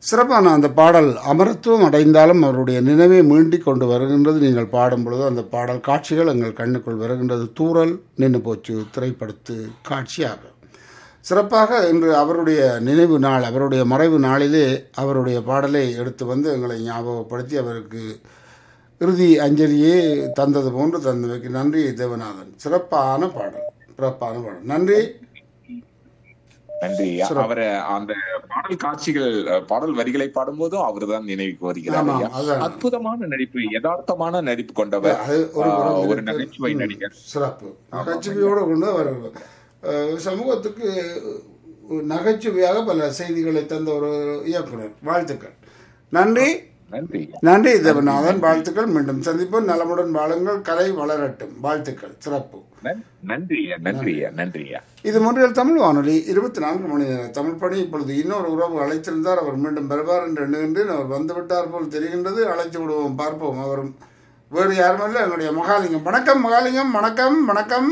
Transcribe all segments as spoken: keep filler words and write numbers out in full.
சிறப்பான அந்த பாடல் அமரத்துவம் அடைந்தாலும் அவருடைய நினைவை மீண்டி கொண்டு வருகின்றது. நீங்கள் பாடும் பொழுது அந்த பாடல் காட்சிகள் எங்கள் கண்ணுக்குள் வருகின்றது. தூறல் நின்று போச்சு திரைப்படத்து காட்சியாக சிறப்பாக இன்று அவருடைய நினைவு நாள், அவருடைய மறைவு நாளிலே அவருடைய பாடலை எடுத்து வந்து எங்களை ஞாபகப்படுத்தி அவருக்கு இறுதி அஞ்சலியே தந்தது போன்று தந்தமைக்கு நன்றி தேவநாதன். சிறப்பான பாடல், சிறப்பான பாடல். நன்றி நன்றி. அவரை அந்த பாடல் காட்சிகள் பாடல் வரிகளை பாடும்போதும் அவர் தான் நினைவுக்கு வருகிறார். அற்புதமான நடிப்பு, யதார்த்தமான நடிப்பு கொண்டவர், ஒரு நகைச்சுவை நடிகர். சிறப்பு நகைச்சுவையோடு கொண்டு அவர் சமூகத்துக்கு நகைச்சுவையாக பல செய்திகளை தந்த ஒரு இயக்குனர். வாழ்த்துக்கள். நன்றி நன்றி நன்றி தேவநாதன். வாழ்த்துக்கள். மீண்டும் சந்திப்போம். நலமுடன் வாழுங்கள். கலை வளரட்டும். வாழ்த்துக்கள். சிறப்பு. நன்றியா நன்றியா நன்றியா. இது மொன்றியல் தமிழ் வானொலி இருபத்தி நான்கு மணி நேர தமிழ் பணி. இப்பொழுது இன்னொரு உறவு அழைத்திருந்தார். அவர் மீண்டும் பெறுவார் என்று எண்ணுகின்றேன். அவர் வந்துவிட்டார் போல் தெரிகின்றது. அழைத்து விடுவோம், பார்ப்போம். அவரும் வேறு யாரும் இல்லை, என்னுடைய மகாலிங்கம். வணக்கம் மகாலிங்கம். வணக்கம் வணக்கம்.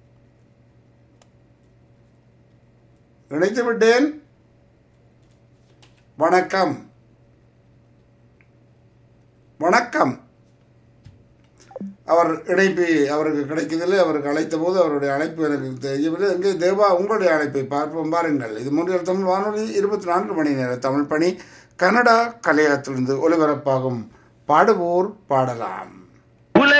இணைத்து விட்டேன். வணக்கம் வணக்கம். அவர் இணைப்பு அவருக்கு கிடைக்கவில்லை. அவருக்கு அழைத்த போது அவருடைய அழைப்பு எனக்கு தெரியவில்லை. எங்கே தேவா, உங்களுடைய அழைப்பை பார்ப்போம். பாருங்கள். இது மூன்றில் தமிழ் வானொலி இருபத்தி நான்கு மணி நேர தமிழ் பணி. கனடா கலையகத்திலிருந்து ஒலிபரப்பாகும் பாடுவோர் பாடலாம்.